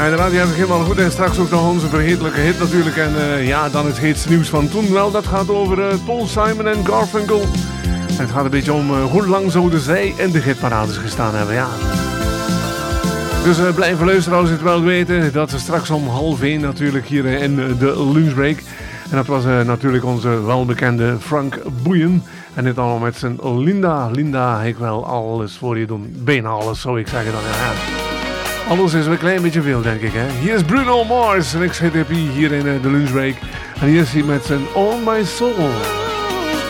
Ja, inderdaad, je hebt het helemaal goed. En straks ook nog onze vergetelijke hit natuurlijk. En ja, dan het heetste nieuws van toen. Wel, dat gaat over Paul Simon en Garfunkel. En het gaat een beetje om hoe lang zouden zij in de hitparades gestaan hebben, ja. Dus blijven luisteren als je het wel weten. Dat is straks om 12:30 natuurlijk hier in de lunchbreak. En dat was natuurlijk onze welbekende Frank Boeien. En dit allemaal met zijn Linda. Linda, ik wil alles voor je doen. Bijna alles, zou ik zeggen dan. Ja. Alles is een klein beetje veel, denk ik. Hè? Hier is Bruno Mars. En ik zit hier in de lunchbreak. En hier is hij met zijn On My Soul.